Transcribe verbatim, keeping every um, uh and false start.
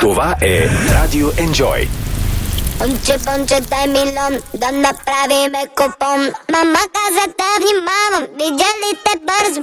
Това е Radio Enjoy. Понче, понче, дай милион, да направиме купон. Мама каза да внимавам, видя ли те бързо,